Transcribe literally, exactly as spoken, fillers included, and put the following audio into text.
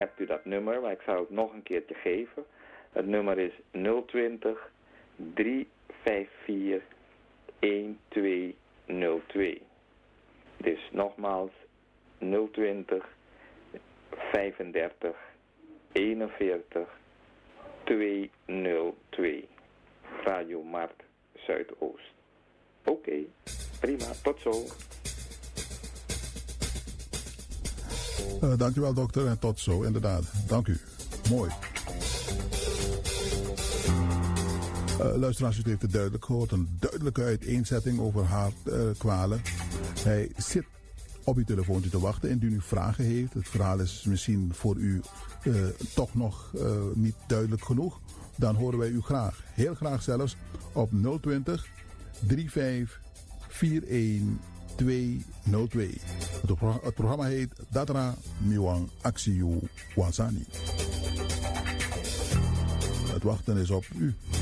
hebt u dat nummer, maar ik zal het nog een keertje geven. Het nummer is nul twintig, drie vijf vier, een twee nul twee. Dus nogmaals nul twintig, vijfendertig, eenenveertig, twee nul twee. Radio Mart Zuidoost. Oké, okay, prima, tot zo. Uh, dankjewel dokter en tot zo, inderdaad. Dank u. Mooi. Uh, luisteraars, u heeft het duidelijk gehoord. Een duidelijke uiteenzetting over hartkwalen. Uh, Hij zit op uw telefoontje te wachten. Indien u vragen heeft. Het verhaal is misschien voor u uh, toch nog uh, niet duidelijk genoeg. Dan horen wij u graag. Heel graag zelfs op nul twintig, drie vijf vier een twee nul twee. Het, pro- het programma heet Datra Miwang Aksiu Wazani. Het wachten is op u.